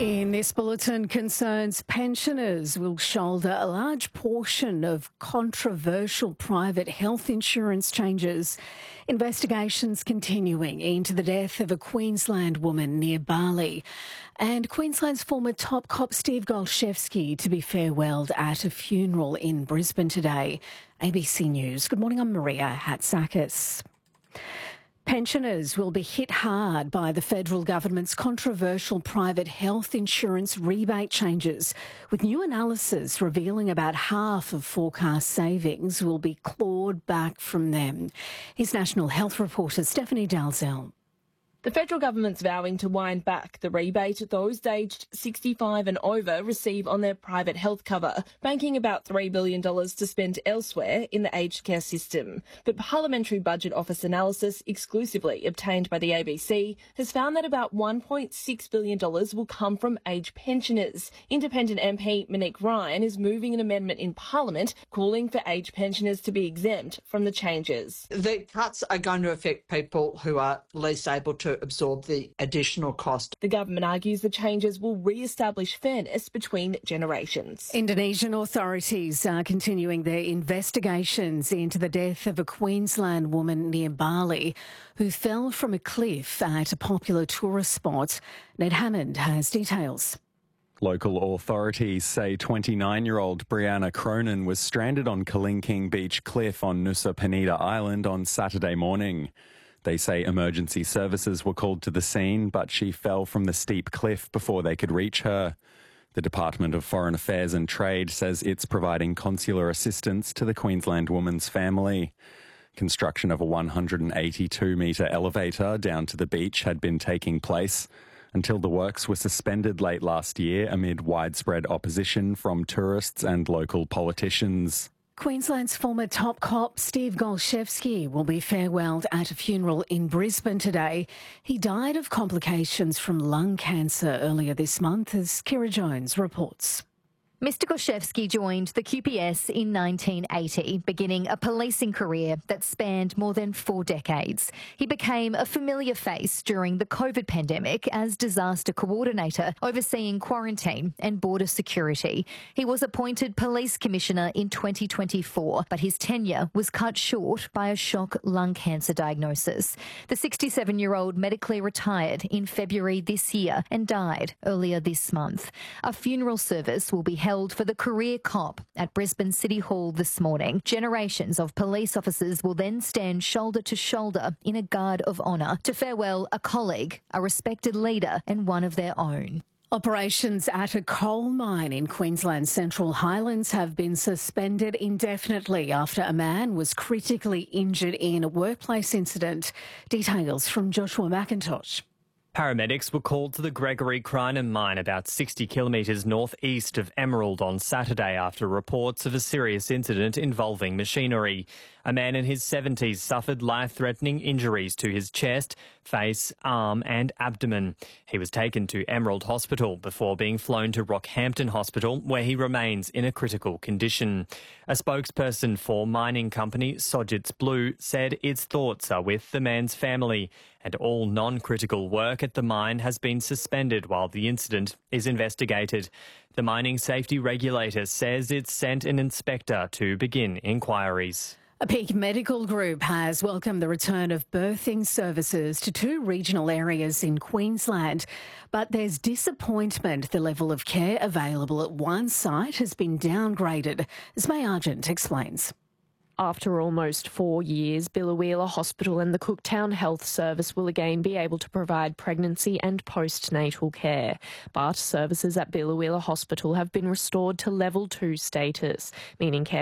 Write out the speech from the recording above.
In this bulletin, concerns pensioners will shoulder a large portion of controversial private health insurance changes. Investigations continuing into the death of a Queensland woman near Bali. And Queensland's former top cop Steve Golshevsky to be farewelled at a funeral in Brisbane today. ABC News. Good morning, I'm Maria Hatzakis. Pensioners will be hit hard by the federal government's controversial private health insurance rebate changes, with new analysis revealing about half of forecast savings will be clawed back from them. Here's National Health reporter Stephanie Dalzell. The federal government's vowing to wind back the rebate those aged 65 and over receive on their private health cover, banking about $3 billion to spend elsewhere in the aged care system. But Parliamentary Budget Office analysis exclusively obtained by the ABC has found that about $1.6 billion will come from aged pensioners. Independent MP Monique Ryan is moving an amendment in Parliament calling for aged pensioners to be exempt from the changes. The cuts are going to affect people who are least able to absorb the additional cost. The government argues the changes will re-establish fairness between generations. Indonesian authorities are continuing their investigations into the death of a Queensland woman near Bali who fell from a cliff at a popular tourist spot. Ned Hammond has details. Local authorities say 29-year-old Brianna Cronin was stranded on Kalingking Beach Cliff on Nusa Penida Island on Saturday morning. They say emergency services were called to the scene, but she fell from the steep cliff before they could reach her. The Department of Foreign Affairs and Trade says it's providing consular assistance to the Queensland woman's family. Construction of a 182-metre elevator down to the beach had been taking place until the works were suspended late last year amid widespread opposition from tourists and local politicians. Queensland's former top cop Steve Golshevsky will be farewelled at a funeral in Brisbane today. He died of complications from lung cancer earlier this month, as Kira Jones reports. Mr Golshevsky joined the QPS in 1980, beginning a policing career that spanned more than 4 decades. He became a familiar face during the COVID pandemic as disaster coordinator, overseeing quarantine and border security. He was appointed police commissioner in 2024, but his tenure was cut short by a shock lung cancer diagnosis. The 67-year-old medically retired in February this year and died earlier this month. A funeral service will be held for the career cop at Brisbane City Hall this morning. Generations of police officers will then stand shoulder to shoulder in a guard of honour to farewell a colleague, a respected leader and one of their own. Operations at a coal mine in Queensland's Central Highlands have been suspended indefinitely after a man was critically injured in a workplace incident. Details from Joshua McIntosh. Paramedics were called to the Gregory Crinan mine about 60 kilometres northeast of Emerald on Saturday after reports of a serious incident involving machinery. A man in his 70s suffered life-threatening injuries to his chest, face, arm and abdomen. He was taken to Emerald Hospital before being flown to Rockhampton Hospital, where he remains in a critical condition. A spokesperson for mining company Sojitz Blue said its thoughts are with the man's family and all non-critical work at the mine has been suspended while the incident is investigated. The mining safety regulator says it's sent an inspector to begin inquiries. A Peak Medical Group has welcomed the return of birthing services to 2 regional areas in Queensland, but there's disappointment the level of care available at one site has been downgraded, as May Argent explains. After almost 4 years, Biloela Hospital and the Cooktown Health Service will again be able to provide pregnancy and postnatal care. But services at Biloela Hospital have been restored to Level 2 status, meaning care